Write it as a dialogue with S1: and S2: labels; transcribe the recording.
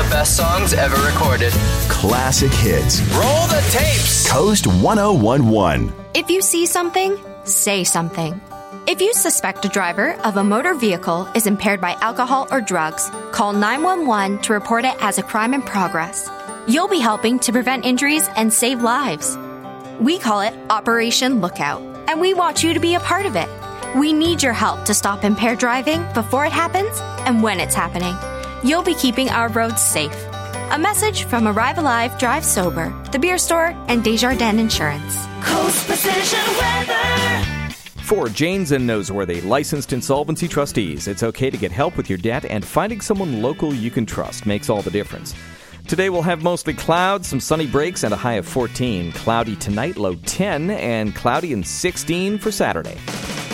S1: best songs ever recorded.
S2: Classic hits.
S1: Roll the tapes.
S2: Coast 1011.
S3: If you see something, say something. If you suspect a driver of a motor vehicle is impaired by alcohol or drugs, call 911 to report it as a crime in progress. You'll be helping to prevent injuries and save lives. We call it Operation Lookout, and we want you to be a part of it. We need your help to stop impaired driving before it happens and when it's happening. You'll be keeping our roads safe. A message from Arrive Alive, Drive Sober, The Beer Store, and Desjardins Insurance.
S4: Coast Precision Weather.
S5: For Janes and Noseworthy, licensed insolvency trustees, it's okay to get help with your debt, and finding someone local you can trust makes all the difference. Today we'll have mostly clouds, some sunny breaks, and a high of 14. Cloudy tonight, low 10, and cloudy and 16 for Saturday.